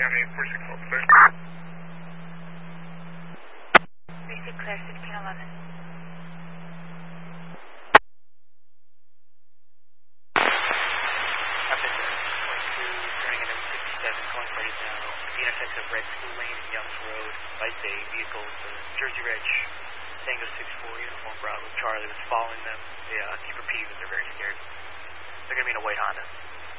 Basic clear 1611. Red School Lane and Youngs Road, Light Day, vehicles, Jersey Ridge, Tango 64, Uniform Bravo, Charlie was following them. They keep repeating that they're very scared. They're going to be in a white Honda.